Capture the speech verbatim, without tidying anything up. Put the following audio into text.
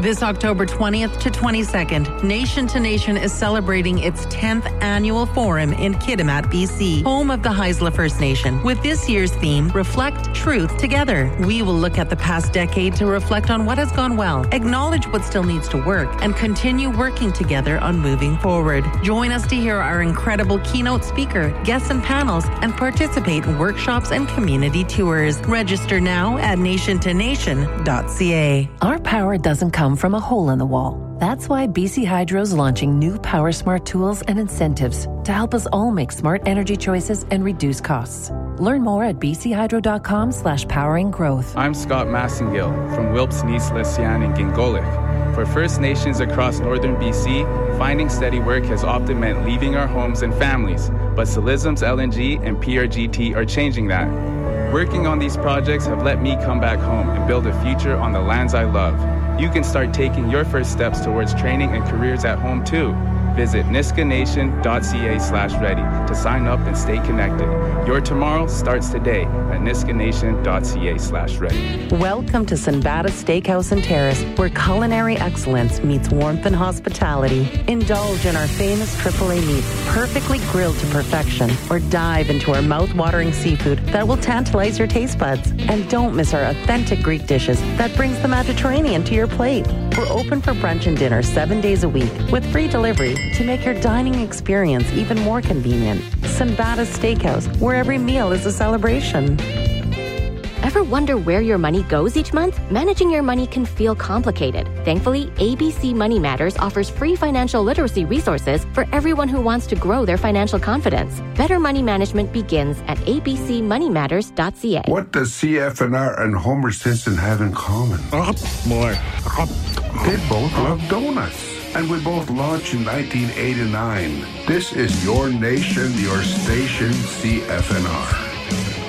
This October twentieth to twenty-second, Nation to Nation is celebrating its tenth annual forum in Kitimat, B C, home of the Haisla First Nation. With this year's theme, Reflect Truth Together. We will look at the past decade to reflect on what has gone well, acknowledge what still needs to work, and continue working together on moving forward. Join us to hear our incredible keynote speaker, guests and panels, and participate in workshops and community tours. Register now at nation to nation dot c a. Our power doesn't come from a hole in the wall. That's why B C Hydro is launching new Power Smart tools and incentives to help us all make smart energy choices and reduce costs. Learn more at bchydro.com slash powering growth. I'm Scott Massengill from Wilpes, Nice, Lesian, and Gingolik. For First Nations across northern B C, finding steady work has often meant leaving our homes and families, but Silism's L N G and P R G T are changing that. Working on these projects have let me come back home and build a future on the lands I love. You can start taking your first steps towards training and careers at home too. Visit niskanation.ca slash ready to sign up and stay connected. Your tomorrow starts today at niskanation.ca slash ready. Welcome to Sinbada Steakhouse and Terrace, where culinary excellence meets warmth and hospitality. Indulge in our famous triple A meats, perfectly grilled to perfection, or dive into our mouth-watering seafood that will tantalize your taste buds. And don't miss our authentic Greek dishes that brings the Mediterranean to your plate. We're open for brunch and dinner seven days a week with free delivery to make your dining experience even more convenient. Sinbada Steakhouse, where every meal is a celebration. Ever wonder where your money goes each month? Managing your money can feel complicated. Thankfully, A B C Money Matters offers free financial literacy resources for everyone who wants to grow their financial confidence. Better money management begins at a b c money matters dot c a. What does C F N R and Homer Simpson have in common? More. They both love donuts. And we both launched in nineteen eighty-nine. This is your nation, your station, C F N R.